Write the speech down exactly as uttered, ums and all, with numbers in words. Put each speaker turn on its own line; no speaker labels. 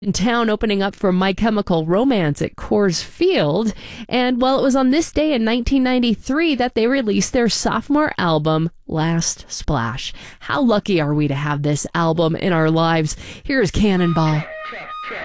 in town opening up for My Chemical Romance at Coors Field. And well, it was on this day in nineteen ninety-three that they released their sophomore album, Last Splash. How lucky are we to have this album in our lives? Here's Cannonball.